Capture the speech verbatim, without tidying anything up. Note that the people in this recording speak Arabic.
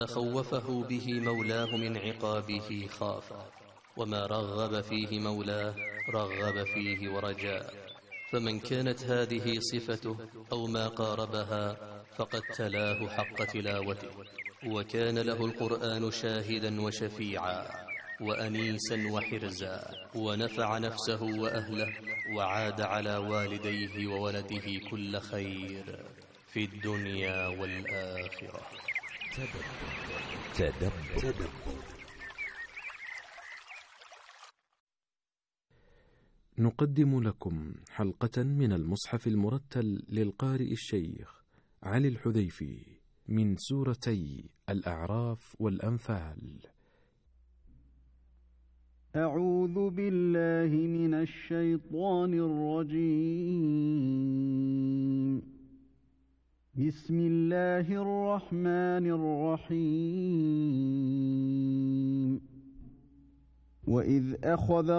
خوفه به مولاه من عقابه خاف، وما رغب فيه مولاه رغب فيه ورجاء. فمن كانت هذه صفته أو ما قاربها فقد تلاه حق تلاوته، وكان له القرآن شاهدا وشفيعا وأنيسا وحرزا، ونفع نفسه وأهله، وعاد على والديه وولده كل خير في الدنيا والآخرة. تدبر. نقدم لكم حلقة من المصحف المرتل للقارئ الشيخ علي الحذيفي من سورتي الأعراف والأنفال. أعوذ بالله من الشيطان الرجيم. بسم الله الرحمن الرحيم. وإذ أخذ